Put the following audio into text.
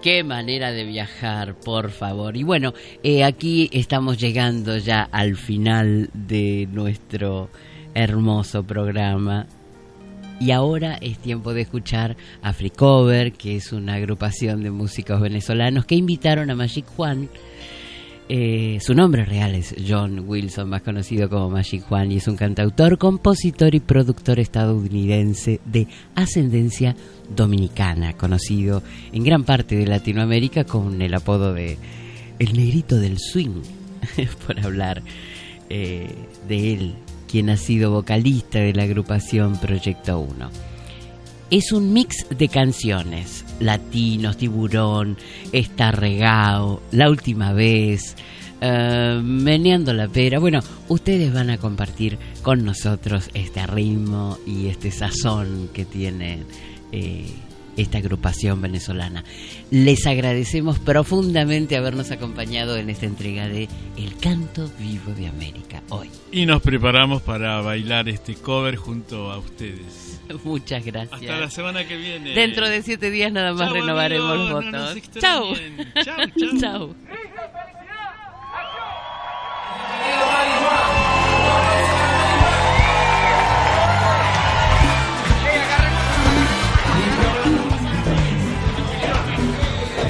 Qué manera de viajar, por favor. Y bueno, aquí estamos llegando ya al final de nuestro hermoso programa. Y ahora es tiempo de escuchar a Fricover, que es una agrupación de músicos venezolanos que invitaron a Magic Juan. Su nombre real es John Wilson, más conocido como Magic Juan, y es un cantautor, compositor y productor estadounidense de ascendencia dominicana, conocido en gran parte de Latinoamérica con el apodo de El Negrito del Swing, por hablar de él, quien ha sido vocalista de la agrupación Proyecto 1. Es un mix de canciones, Latinos, Tiburón, Está Regao, La Última Vez, Meneando la Pera. Bueno, ustedes van a compartir con nosotros este ritmo y este sazón que tiene esta agrupación venezolana. Les agradecemos profundamente habernos acompañado en esta entrega de El Canto Vivo de América hoy. Y nos preparamos para bailar este cover junto a ustedes. Muchas gracias. Hasta la semana que viene. Dentro de 7 días nada más. Chau, renovaremos amigos, los votos. No chau. Chau.